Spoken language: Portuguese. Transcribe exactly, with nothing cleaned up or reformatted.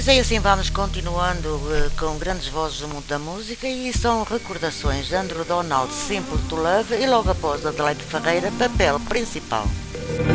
Pois é, assim vamos continuando eh, com grandes vozes do mundo da música e são recordações de Andrew Donald, Simple to Love e logo após Adelaide Ferreira, papel principal.